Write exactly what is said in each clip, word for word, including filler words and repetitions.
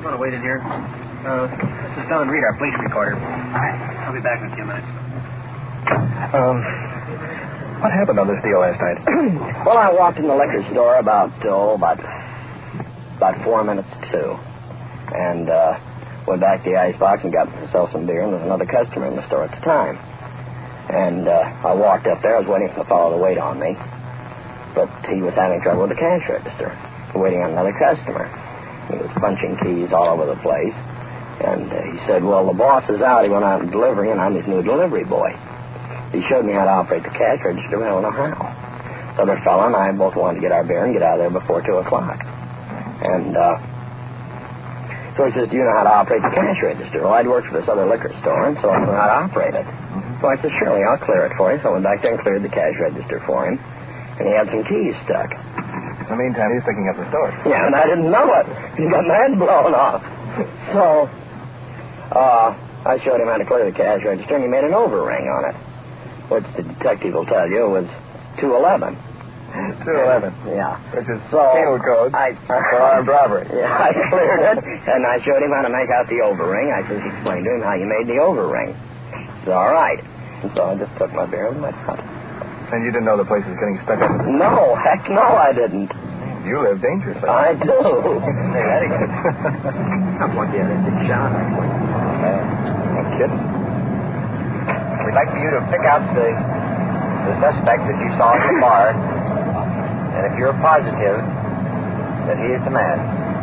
You want to wait in here? Uh, this is Don Reed, our police recorder. All right. I'll be back in a few minutes. Um, what happened on this deal last night? Well, I walked in the liquor store about, oh, about, about four minutes to two. And, uh, went back to the icebox and got myself some beer, and there was another customer in the store at the time. And, uh, I walked up there. I was waiting for the fellow to wait on me. But he was having trouble with the cash register, waiting on another customer. He was punching keys all over the place. And uh, he said, well, the boss is out. He went out and delivery, and I'm his new delivery boy. He showed me how to operate the cash register, but I don't know how. So the fellow and I both wanted to get our beer and get out of there before two o'clock. And uh, so he says, do you know how to operate the cash register? Well, I'd worked for this other liquor store, and so I knew how to operate it. Mm-hmm. So I said, surely, I'll clear it for you. So I went back there and cleared the cash register for him. And he had some keys stuck. In the meantime, he's picking up the store. Yeah, and I didn't know it. He got my head blown off. So uh, I showed him how to clear the cash register, and he made an overring on it, which the detective will tell you was two eleven. two eleven? Yeah. Which is so penal code I, for armed robbery. Yeah, I cleared it, and I showed him how to make out the overring. I just explained to him how you made the overring. It's all right. And so I just took my beer and went out. And you didn't know the place was getting stuck up? No, heck no, I didn't. You live dangerously. I do. Hey, that again. I'll point you at it, John. No kidding. We'd like for you to pick out the, the suspect that you saw in the bar, and if you're positive that he is the man,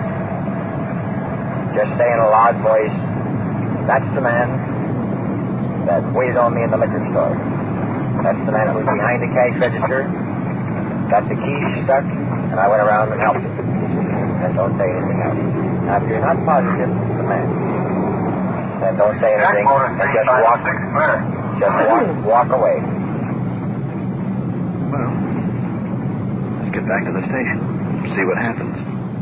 just say in a loud voice, that's the man that waited on me in the liquor store. That's the man who was behind the cash register, got the keys stuck, and I went around and helped him. And don't say anything else. Now, if you're not positive it's the man, then don't say anything and just walk, just walk, walk away. Well, let's get back to the station, see what happens.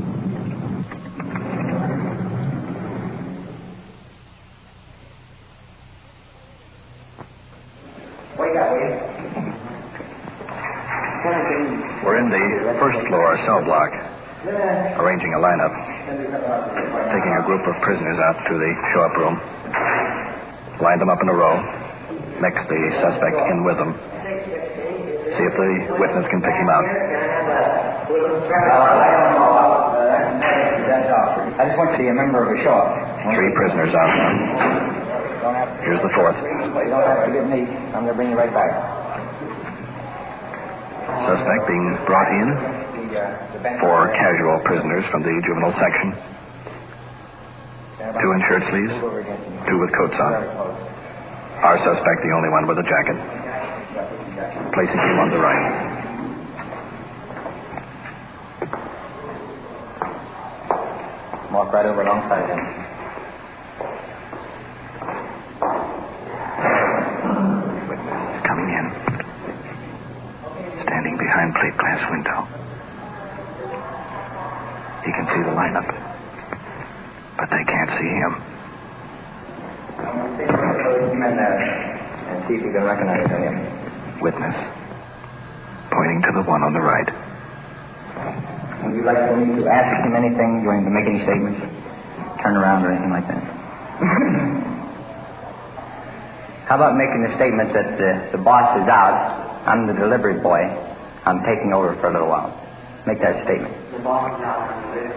We're in the first floor cell block, arranging a lineup, taking a group of prisoners out to the show-up room, line them up in a row, mix the suspect in with them, see if the witness can pick him out. I just want you to be a member of a show-up. Three prisoners out now. Here's the fourth. You don't have to get me. I'm going to bring you right back. Suspect being brought in. Four casual prisoners from the juvenile section. Two in shirt sleeves. Two with coats on. Our suspect, the only one with a jacket. Placing him on the right. Walk right over alongside him. Witness coming in. Standing behind plate glass window. He can see the lineup, but they can't see him. Him in there and see if you can recognize him. Witness pointing to the one on the right. Would you like for me to ask him anything? You want him to make any statements? Turn around or anything like that? How about making the statement that uh, the boss is out? I'm the delivery boy. I'm taking over for a little while. Make that statement. The boss is out.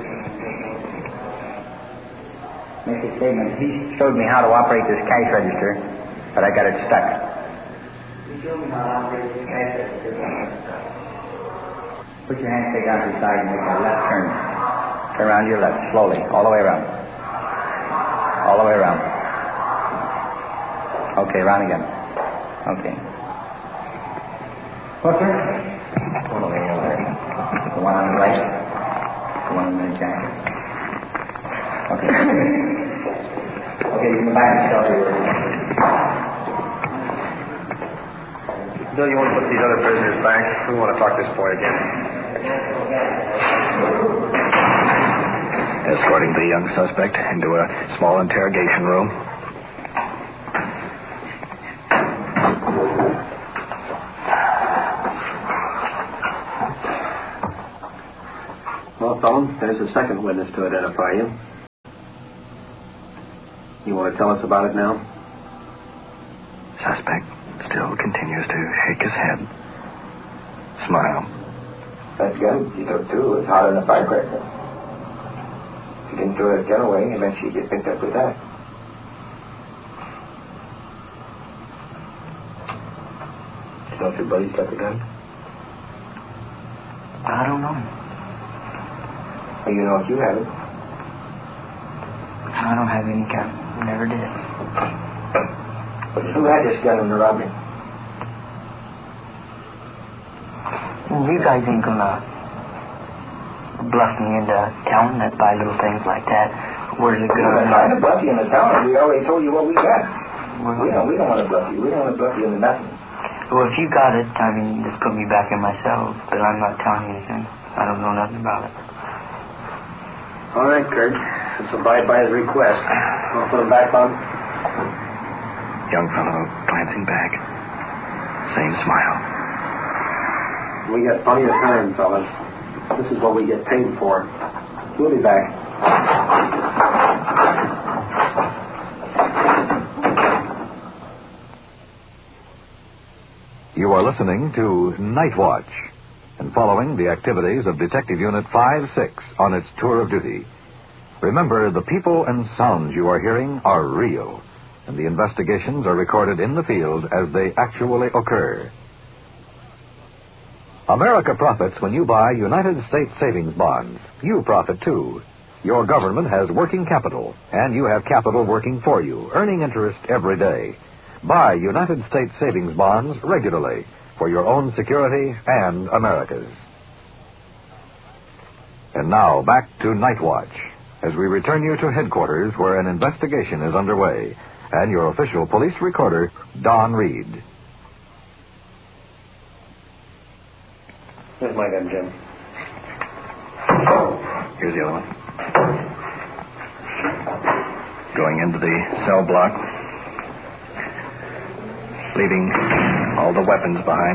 Make the statement. He showed me how to operate this cash register, but I got it stuck. He showed me how to operate this cash register. Put your hand straight down to the side and make a left turn. Turn around to your left, slowly, all the way around. All the way around. Okay, around again. Okay. What, sir? One on the other. The one on the right. The one on the jacket. Okay. Okay, you can go back and tell you. Bill, you want to put these other prisoners back? We want to talk this boy again. Escorting the young suspect into a small interrogation room. Well, fellow, there's a second witness to identify you. You want to tell us about it now? Suspect still continues to shake his head. Smile. That gun she took, too, was hotter than a firecracker. She didn't throw that gun away, and then she'd get picked up with that. You know if your buddy's got the gun? I don't know. Well, you know if you have it. I don't have any gun. Never did. But who had this gun in the robbery? You guys ain't gonna bluff me into telling that by little things like that. Where's the We've gun? been trying to bluff you in the town. We already told you what we got. Well, We don't, we don't want to bluff you. We don't want to bluff you into nothing. well, if you got it, I mean, just put me back in my cell. But I'm not telling you anything. I don't know nothing about it. All right, Kurt. Let's abide by his request. Want to put him back on? Young fellow glancing back. Same smile. We got plenty of time, fellas. This is what we get paid for. We'll be back. You are listening to Night Watch and following the activities of Detective Unit five six on its tour of duty. Remember, the people and sounds you are hearing are real, and the investigations are recorded in the field as they actually occur. America profits when you buy United States savings bonds. You profit too. Your government has working capital, and you have capital working for you, earning interest every day. Buy United States savings bonds regularly for your own security and America's. And now, back to Night Watch, as we return you to headquarters where an investigation is underway, and your official police recorder, Don Reed. Here's my gun, Jim. Here's the other one. Going into the cell block. Leaving all the weapons behind.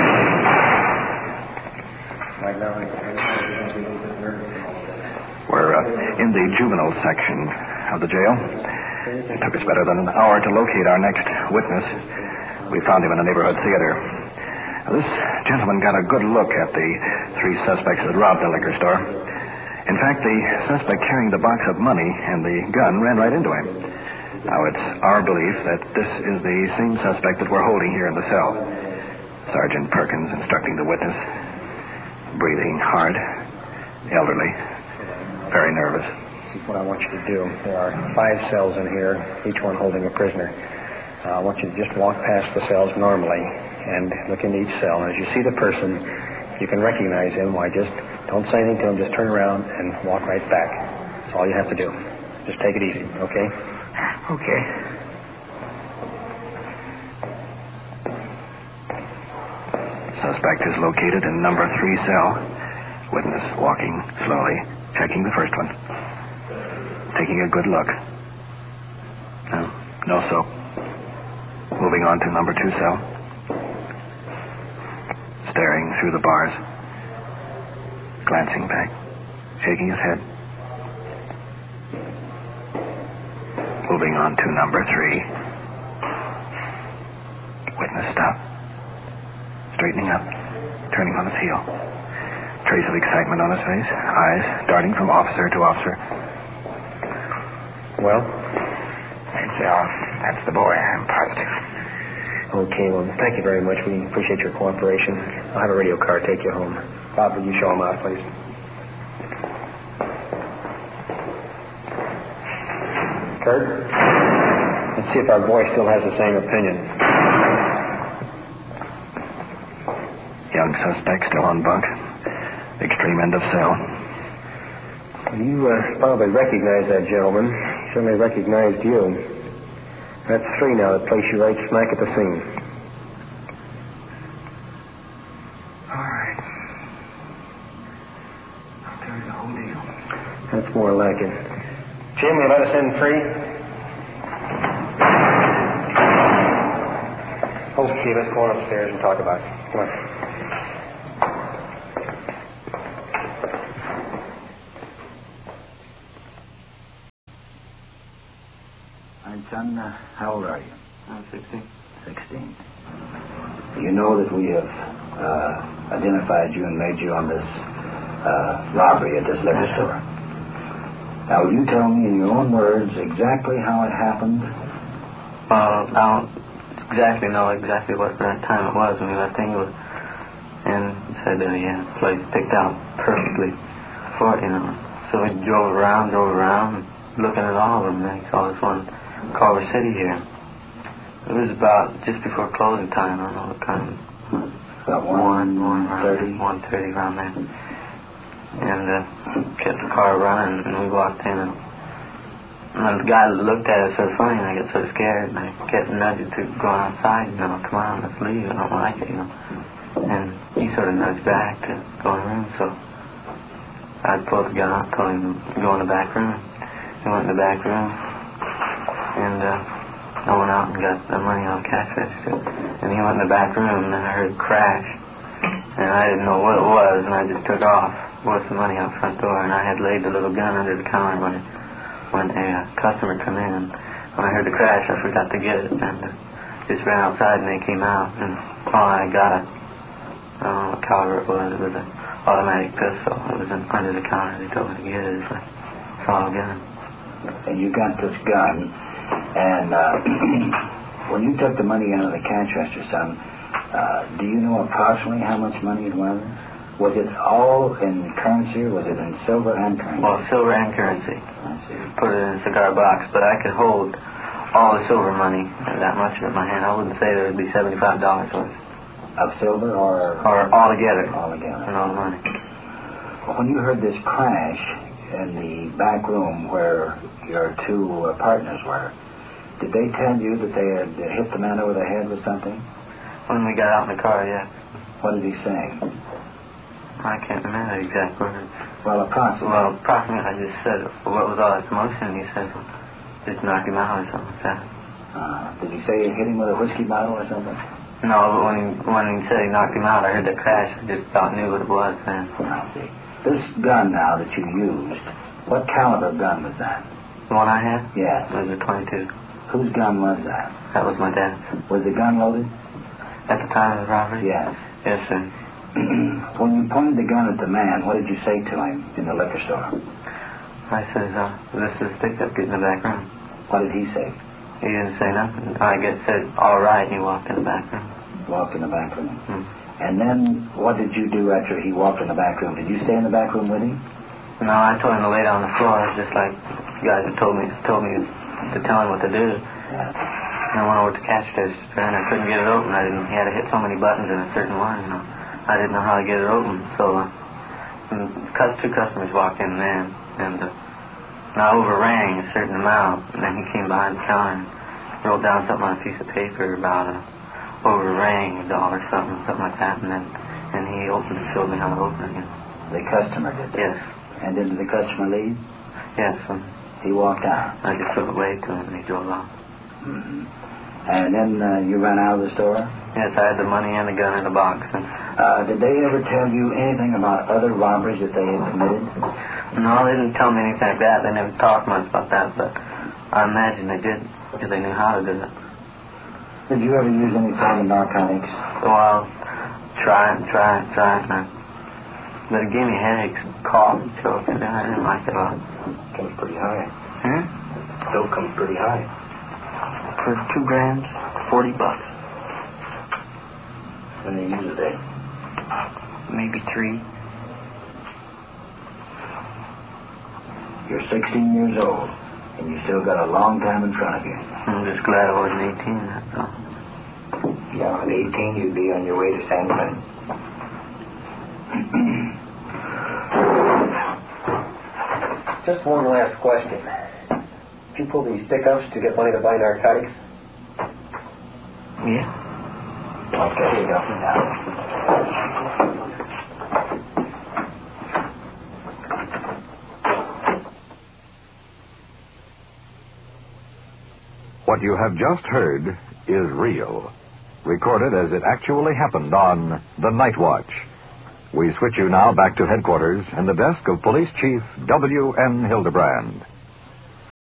We're uh, in the juvenile section of the jail. It took us better than an hour to locate our next witness. We found him in a neighborhood theater. This gentleman got a good look at the three suspects that robbed the liquor store. In fact, the suspect carrying the box of money and the gun ran right into him. Now, it's our belief that this is the same suspect that we're holding here in the cell. Sergeant Perkins instructing the witness. Breathing hard. Elderly. Very nervous. This is what I want you to do. There are five cells in here, each one holding a prisoner. Uh, I want you to just walk past the cells normally and look into each cell. And as you see the person, you can recognize him. Why, just don't say anything to him. Just turn around and walk right back. That's all you have to do. Just take it easy, okay? Okay. Suspect is located in number three cell. Witness walking slowly, checking the first one. Taking a good look. No, no soap. Moving on to number two cell. Staring through the bars. Glancing back. Shaking his head. Moving on to number three. Witness stop. Straightening up. Turning on his heel. Trace of excitement on his face. Eyes darting from officer to officer. Well? That's, uh, that's the boy, I'm positive. Okay, well, thank you very much. We appreciate your cooperation. I'll have a radio car take you home. Bob, will you show him out, please? Kurt? Let's see if our boy still has the same opinion. Young suspect still on bunk. Extreme end of cell. You uh, probably recognize that gentleman. He certainly recognized you. That's three now that place you right smack at the scene. All right. I'll tell you the whole deal. That's more like it. Jim, you let us in free? Okay, let's go on upstairs and talk about it. Come on. All right, son, uh, how old are you? I'm sixteen. sixteen. You know that we have uh, identified you and made you on this uh, robbery at this liquor store. Now, will you tell me in your own words exactly how it happened? Well, I don't exactly know exactly what time it was when we left Inglewood. And said that he had a place picked out perfectly for it, you know. So we drove around, drove around, looking at all of them, and he saw this one, Culver City here. It was about just before closing time. I don't know what time. About one, one thirty? one thirty, around there. And uh, kept the car running, and we walked in, and, and the guy looked at it so funny, and I got so scared, and I kept nudging to go outside, you know, come on, let's leave, I don't like it, you know. And he sort of nudged back to go in the room, so I pulled the gun out, told him to go in the back room. He went in the back room, and uh, I went out and got the money on the cash register. And he went in the back room, and then I heard a crash. And I didn't know what it was, and I just took off with the money out front door. And I had laid the little gun under the counter when, when a uh, customer come in. When I heard the crash, I forgot to get it. And uh, just ran outside, and they came out. And oh, I got it. I don't know what caliber it was. It was an automatic pistol. It was in, under the counter. They told me to get it. It's a solid gun. And you got this gun. And uh, when you took the money out of the cash register, son, uh, do you know approximately how much money it was? Was it all in currency, or was it in silver and currency? Well, silver and currency. I see. Put it in a cigar box, but I could hold all the silver money, that much of it in my hand. I wouldn't say there would be seventy-five dollars worth. Of silver or? Or all together. All together. And all the money. Well, when you heard this crash in the back room where your two uh, partners were, did they tell you that they had uh, hit the man over the head with something? When we got out in the car, yeah. What did he say? I can't remember the exact words. Well, approximately. Well, approximately, I just said, what was all that commotion? He said, just knock him out or something like that. Uh, did he say he hit him with a whiskey bottle or something? No, but when he, when he said he knocked him out, I heard the crash. I just about knew what it was then. I see. This gun now that you used, what caliber gun was that? The one I had? Yes. It was a twenty-two. Whose gun was that? That was my dad's. Was the gun loaded? At the time of the robbery? Yes. Yes, sir. When you pointed the gun at the man, what did you say to him in the liquor store? I said, uh, this is pickup, get in the back room. What did he say? He didn't say nothing. I guess said, all right, and he walked in the back room. Walked in the back room. Hmm. And then what did you do after he walked in the back room? Did you stay in the back room with him? No, I told him to lay down on the floor, just like you guys had told me, told me to tell him what to do. Yes. And I went over to cash register, and I couldn't get it open. I didn't. He had to hit so many buttons in a certain one, you know. I didn't know how to get it open, so uh, and two customers walked in then, and uh, and I overrang a certain amount, and then he came behind the counter and wrote down something on a piece of paper about uh, overrang a dollar something, something like that, and then and he opened and showed me how to open it again. The customer did that? Yes. And did the customer leave? Yes. Um, he walked out? I just took a wave to him, and he drove off. Mm-hmm. And then uh, you ran out of the store? Yes, I had the money and the gun in the box. And uh, did they ever tell you anything about other robberies that they had committed? No, they didn't tell me anything like that. They never talked much about that, but I imagine they did, because they knew how to do it. Did you ever use any form of narcotics? Well, try it, try it, try it. And but it gave me headaches, cough, and chokes, and I didn't like it a lot. Comes pretty high. Hmm? Still comes pretty high. For two grams, forty bucks. When they use it, maybe three. You're sixteen years old, and you still got a long time in front of you. I'm just glad I wasn't eighteen, that's all. Yeah, at eighteen, you'd be on your way to San Quentin. Just one last question. Did you pull these stick-ups to get money to buy narcotics? Yeah. Okay, here you go. What you have just heard is real, recorded as it actually happened on The Night Watch. We switch you now back to headquarters and the desk of Police Chief W N Hildebrand.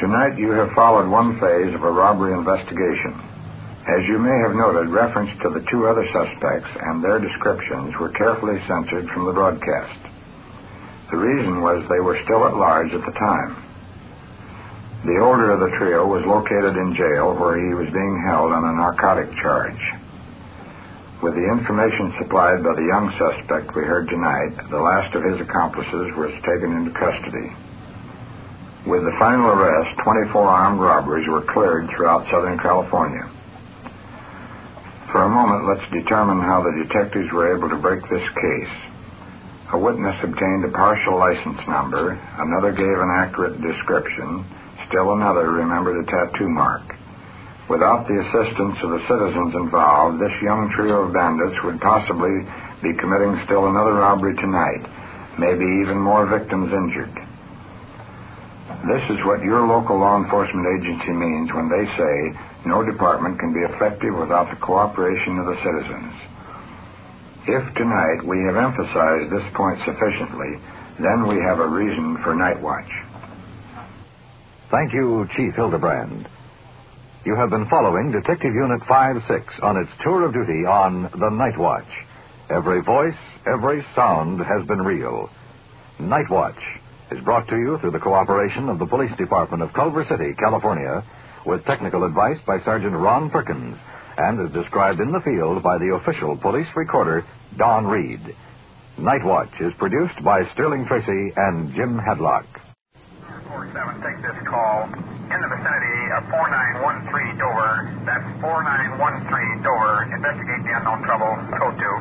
Tonight you have followed one phase of a robbery investigation. As you may have noted, reference to the two other suspects and their descriptions were carefully censored from the broadcast. The reason was they were still at large at the time. The older of the trio was located in jail where he was being held on a narcotic charge. With the information supplied by the young suspect we heard tonight, the last of his accomplices was taken into custody. With the final arrest, twenty-four armed robberies were cleared throughout Southern California. For a moment, let's determine how the detectives were able to break this case. A witness obtained a partial license number, another gave an accurate description, still another remembered a tattoo mark. Without the assistance of the citizens involved, this young trio of bandits would possibly be committing still another robbery tonight, maybe even more victims injured. This is what your local law enforcement agency means when they say no department can be effective without the cooperation of the citizens. If tonight we have emphasized this point sufficiently, then we have a reason for night watch. Thank you, Chief Hildebrand. You have been following Detective Unit five six on its tour of duty on the Night Watch. Every voice, every sound has been real. Night Watch is brought to you through the cooperation of the Police Department of Culver City, California, with technical advice by Sergeant Ron Perkins, and is described in the field by the official police recorder, Don Reed. Night Watch is produced by Sterling Tracy and Jim Hadlock. four seven, take this call. In the vicinity of four nine one three Dover. That's four nine one three Dover. Investigate the unknown trouble. Code two.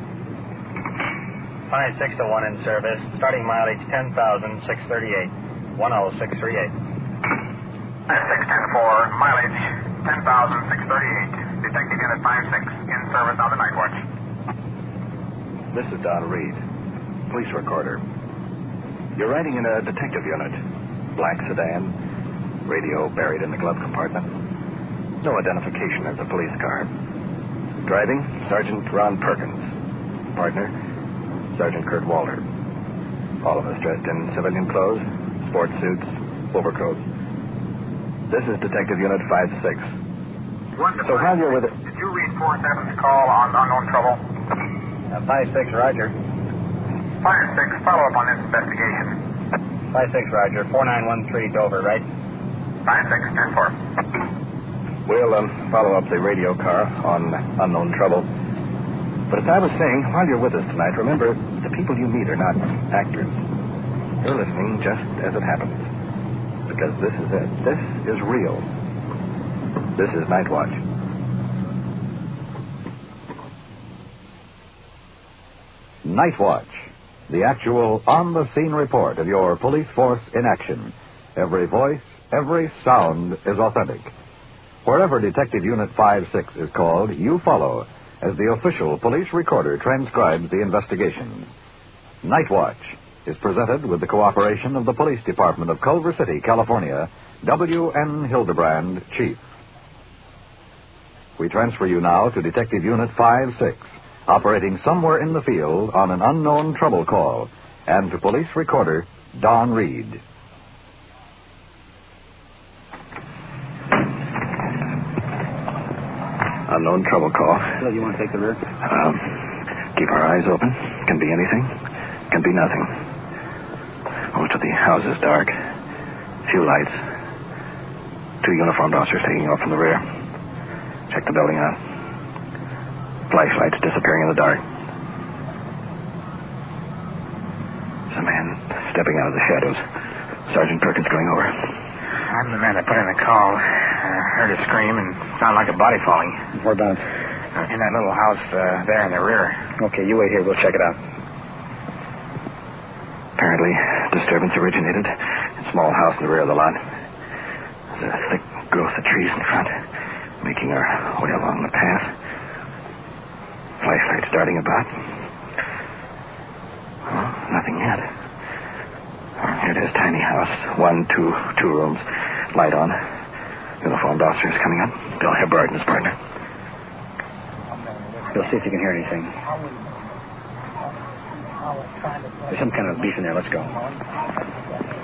five six to one in service. Starting mileage ten thousand six thirty-eight. one oh six three eight. six ten four. Mileage ten thousand six thirty-eight. Detective Unit five six in service on the Night Watch. This is Don Reed, police recorder. You're riding in a detective unit. Black sedan, radio buried in the glove compartment. No identification of the police car. Driving, Sergeant Ron Perkins. Partner, Sergeant Kurt Walter. All of us dressed in civilian clothes, sports suits, overcoats. This is Detective Unit five six. So while you're with it... Did you read four seven's call on unknown trouble? Uh, five six, Roger. five six, follow up on this investigation. five six, Roger. four nine one three Dover, right? five six, ten four. We'll um, follow up the radio car on unknown trouble. But as I was saying, while you're with us tonight, remember, the people you meet are not actors. You're listening just as it happens. Because this is it. This is real. This is Night Watch. Night Watch, the actual on-the-scene report of your police force in action. Every voice, every sound is authentic. Wherever Detective Unit five six is called, you follow as the official police recorder transcribes the investigation. Night Watch is presented with the cooperation of the Police Department of Culver City, California, W N Hildebrand, Chief. We transfer you now to Detective Unit five six, operating somewhere in the field on an unknown trouble call, and to police recorder Don Reed. Unknown trouble call. So you want to take the rear? Um, keep our eyes open. Can be anything. Can be nothing. Most of the house is dark. Few lights. Two uniformed officers taking off from the rear. Check the building out. Flashlights disappearing in the dark. There's a man stepping out of the shadows. Sergeant Perkins going over. I'm the man that put in the call. I heard a scream and sounded like a body falling. Whereabouts? Uh, in that little house uh, there in the rear. Okay, you wait here. We'll check it out. Apparently, disturbance originated in a small house in the rear of the lot. There's a thick growth of trees in front, making our way along the path. Flashlights darting about. Oh, nothing yet. Oh, here it is, tiny house. One, two, two rooms. Light on. Uniformed officers coming up. Bill Hebbard and his partner. We'll see if you can hear anything. There's some kind of beef in there. Let's go.